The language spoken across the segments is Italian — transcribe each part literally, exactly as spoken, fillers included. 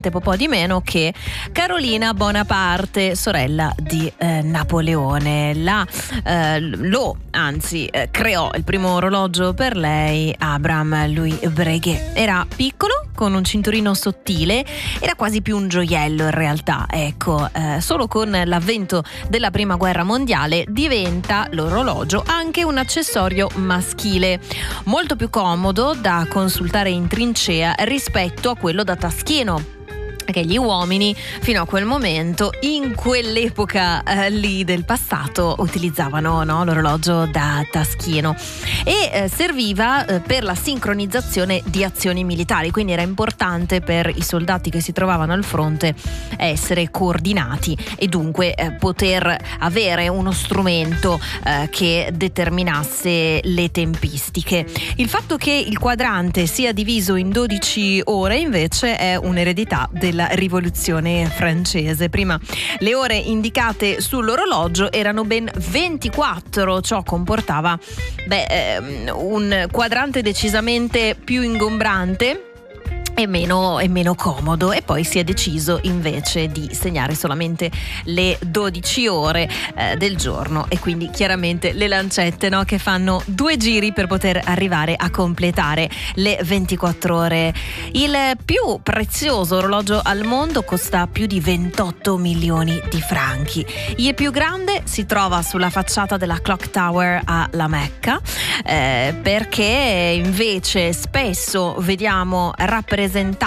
un po' di meno che Carolina Bonaparte, sorella di eh, Napoleone. La, eh, lo, anzi, eh, creò il primo orologio per lei Abraham Louis Breguet. Era piccolo, con un cinturino sottile, era quasi più un gioiello in realtà. Ecco, eh, solo con l'avvento della prima guerra mondiale diventa l'orologio anche un accessorio maschile, molto più comodo da consultare in trincea rispetto a quello da taschino, che gli uomini fino a quel momento, in quell'epoca eh, lì del passato, utilizzavano, no, l'orologio da taschino, e eh, serviva eh, per la sincronizzazione di azioni militari, quindi era importante per i soldati che si trovavano al fronte essere coordinati e dunque eh, poter avere uno strumento eh, che determinasse le tempistiche. Il fatto che il quadrante sia diviso in dodici ore invece è un'eredità della rivoluzione francese. Prima le ore indicate sull'orologio erano ben ventiquattro, ciò comportava beh, ehm, un quadrante decisamente più ingombrante e meno, e meno comodo, e poi si è deciso invece di segnare solamente le dodici ore eh, del giorno, e quindi chiaramente le lancette, no, che fanno due giri per poter arrivare a completare le ventiquattro ore. Il più prezioso orologio al mondo costa più di ventotto milioni di franchi. Il più grande si trova sulla facciata della Clock Tower a La Mecca, eh, perché invece spesso vediamo rappresentato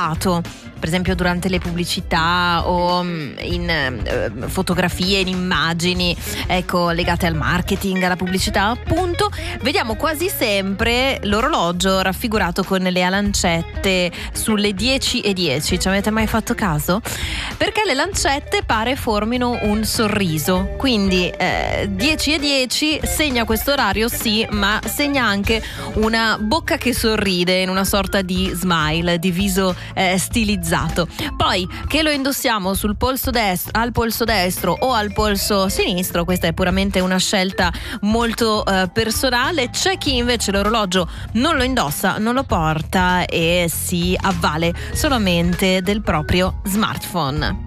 per esempio durante le pubblicità o in eh, fotografie, in immagini, ecco, legate al marketing, alla pubblicità appunto, vediamo quasi sempre l'orologio raffigurato con le lancette sulle dieci e dieci. Ci avete mai fatto caso? Perché le lancette pare formino un sorriso, quindi eh, dieci e dieci segna questo orario, sì, ma segna anche una bocca che sorride in una sorta di smile, di viso eh, stilizzato. Poi che lo indossiamo sul polso destro, al polso destro o al polso sinistro, questa è puramente una scelta molto eh, personale. C'è chi invece l'orologio non lo indossa, non lo porta e si avvale solamente del proprio smartphone.